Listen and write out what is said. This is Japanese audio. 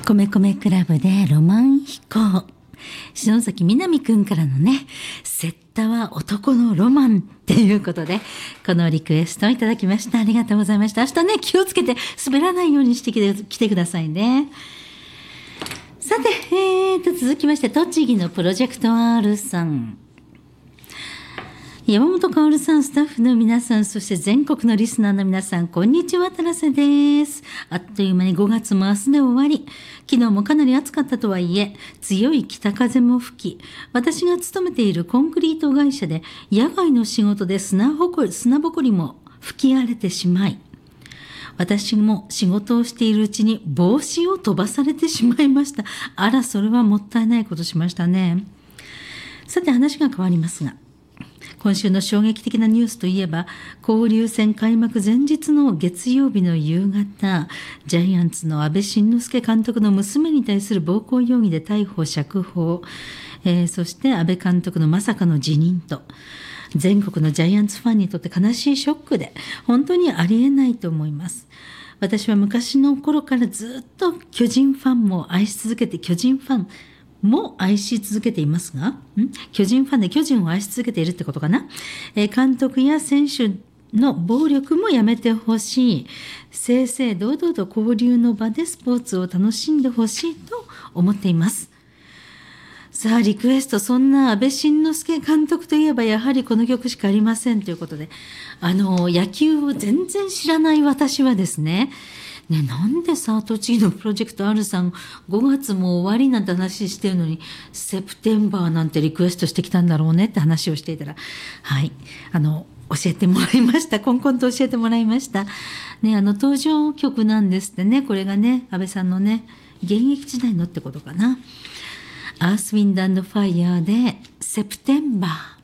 米米クラブでロマン飛行。篠崎みなみくんからのね、セッタは男のロマンっていうことで、このリクエストをいただきました。ありがとうございました。明日ね、気をつけて滑らないようにしてきてくださいね。さて、続きまして、栃木のプロジェクト R さん。山本薫さん、スタッフの皆さん、そして全国のリスナーの皆さん、こんにちは、たらせです。あっという間に5月も明日で終わり、昨日もかなり暑かったとはいえ、強い北風も吹き、私が勤めているコンクリート会社で、野外の仕事で砂ぼこりも吹き荒れてしまい、私も仕事をしているうちに帽子を飛ばされてしまいました。あら、それはもったいないことしましたね。さて、話が変わりますが、今週の衝撃的なニュースといえば、交流戦開幕前日の月曜日の夕方、ジャイアンツの阿部慎之助監督の娘に対する暴行容疑で逮捕釈放、そして阿部監督のまさかの辞任と、全国のジャイアンツファンにとって悲しいショックで、本当にありえないと思います。私は昔の頃からずっと巨人ファンも愛し続けて、巨人ファンも愛し続けていますが、巨人ファンで巨人を愛し続けているってことかな。監督や選手の暴力もやめてほしい。正々堂々と交流の場でスポーツを楽しんでほしいと思っています。さあ、リクエスト、そんな阿部慎之助監督といえばやはりこの曲しかありませんということで、野球を全然知らない私はですね、なんでさ、栃木のプロジェクト R さん5月も終わりなんて話してるのに、セプテンバーなんてリクエストしてきたんだろうねって話をしていたら、はい、教えてもらいました。コンコンと教えてもらいました。ね、登場曲なんですってね、これがね、安倍さんのね、現役時代のってことかな。アースウィンド&ファイヤーでセプテンバー。